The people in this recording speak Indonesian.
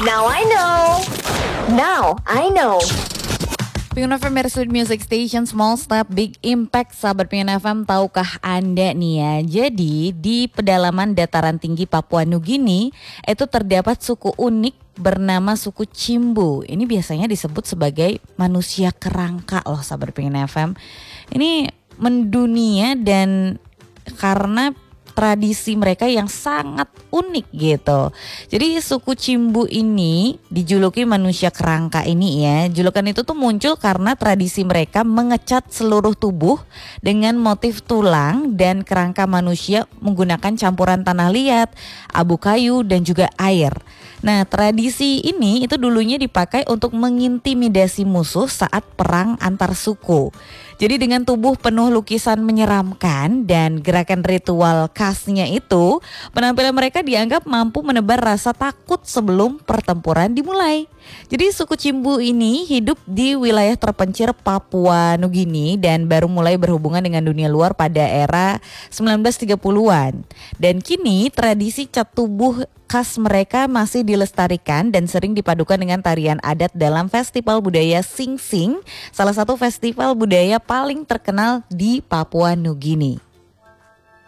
Now I know. Now I know. Pengen FM Sweet Music Station, Small Step Big Impact. Sahabat Pengen FM, tahukah Anda nih ya, jadi di pedalaman dataran tinggi Papua Nugini itu terdapat suku unik bernama suku Cimbu. Ini biasanya disebut sebagai manusia kerangka loh sahabat Pengen FM. Ini mendunia dan karena tradisi mereka yang sangat unik gitu. Jadi suku Cimbu ini dijuluki manusia kerangka ini ya. Julukan itu tuh muncul karena tradisi mereka mengecat seluruh tubuh dengan motif tulang dan kerangka manusia menggunakan campuran tanah liat, abu kayu dan juga air. Nah, tradisi ini itu dulunya dipakai untuk mengintimidasi musuh saat perang antar suku. Jadi dengan tubuh penuh lukisan menyeramkan dan gerakan ritual khasnya itu, penampilan mereka dianggap mampu menebar rasa takut sebelum pertempuran dimulai. Jadi suku Cimbu ini hidup di wilayah terpencil Papua Nugini dan baru mulai berhubungan dengan dunia luar pada era 1930-an. Dan kini tradisi cat tubuh khas mereka masih dilestarikan dan sering dipadukan dengan tarian adat dalam festival budaya Sing Sing, salah satu festival budaya paling terkenal di Papua Nugini.